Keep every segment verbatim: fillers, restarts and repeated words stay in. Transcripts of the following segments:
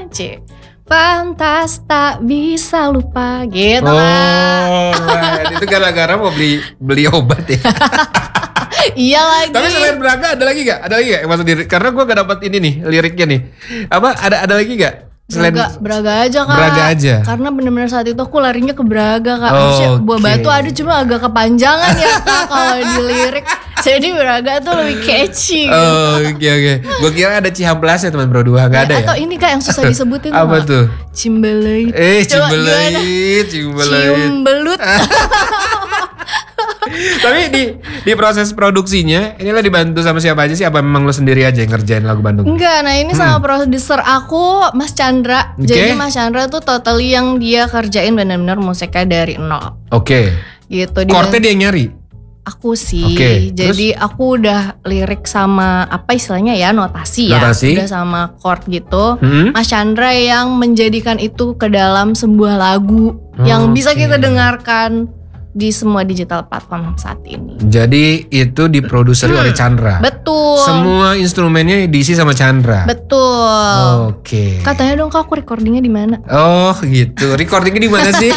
C. Pantas tak bisa lupa gitu oh, kan. Oh, itu gara-gara mau beli beli obat ya. Iya lagi. Tapi selain Braga ada lagi gak? Ada lagi gak? Maksud diri, karena gue gak dapet ini nih liriknya nih. Apa ada ada lagi gak? Selain Braga, Braga aja kak. Braga aja. Karena benar-benar saat itu aku larinya ke Braga kak. Oh, Maksudnya buah okay. batu ada cuma agak kepanjangan ya kak kalau di lirik. Jadi Braga tuh lebih catchy. Oh oke okay, oke. Okay. Gue kira ada Cihampelas ya teman bro dua. Gak ada atau ya? ini kak yang susah disebutin. Apa kak? tuh? Cimbelait. Eh Cimbelait. Cimbelait. Cimbelut. Tapi di di proses produksinya ini lo dibantu sama siapa aja sih? Apa memang lo sendiri aja yang ngerjain lagu Bandung? Enggak, nah ini hmm. sama produser aku Mas Chandra. Okay. Jadi Mas Chandra tuh totally yang dia kerjain benar-benar musiknya dari nol. Oke. Okay. Gitu. Chordnya dia yang nyari? Aku sih. Okay. Jadi Terus? aku udah lirik sama apa istilahnya ya notasi ya. Notasi? Udah sama chord gitu. Hmm? Mas Chandra yang menjadikan itu ke dalam sebuah lagu oh, yang bisa okay. kita dengarkan di semua digital platform saat ini. Jadi itu diproduseri hmm, oleh Chandra. Betul. Semua instrumennya diisi sama Chandra. Betul. Oke. Okay. Katanya dong kak aku recordingnya di mana? Oh gitu. Recordingnya di mana sih?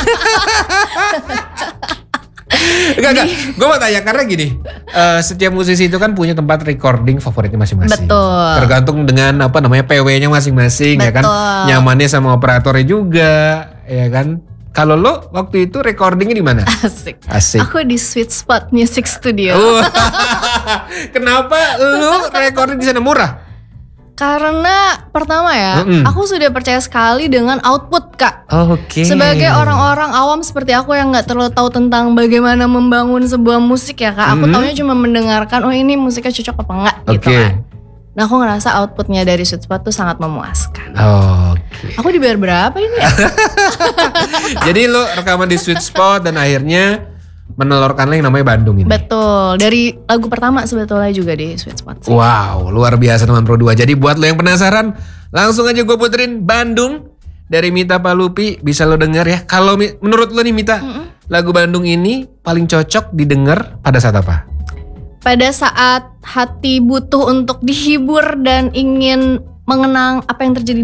Enggak enggak. Gue mau tanya karena gini. Uh, setiap musisi itu kan punya tempat recording favoritnya masing-masing. Betul. Tergantung dengan apa namanya P W-nya masing-masing. Betul. Ya kan. Nyamannya sama operatornya juga, ya kan. Kalau lo waktu itu recordingnya di mana? Asik. Asik. Aku di Sweet Spot Music Studio. Uh, Kenapa lo recording di sana murah? Karena pertama ya, mm-mm. aku sudah percaya sekali dengan output kak. Oh, Oke. Okay. Sebagai orang-orang awam seperti aku yang nggak terlalu tahu tentang bagaimana membangun sebuah musik ya kak. Aku mm-hmm. taunya cuma mendengarkan, oh ini musiknya cocok apa enggak gitu okay. kan. Nah aku ngerasa outputnya dari Sweet Spot tuh sangat memuaskan. Oh, Oke. Okay. Aku dibayar berapa ini ya? Jadi lo rekaman di Sweet Spot dan akhirnya menelurkan yang namanya Bandung ini. Betul. Dari lagu pertama sebetulnya juga di Sweet Spot sih. Wow, luar biasa teman Pro dua. Jadi buat lo yang penasaran, langsung aja gue puterin Bandung dari Mita Palupi. Bisa lo denger ya. Kalau menurut lo nih Mita, mm-mm. lagu Bandung ini paling cocok didengar pada saat apa? Pada saat hati butuh untuk dihibur dan ingin mengenang apa yang terjadi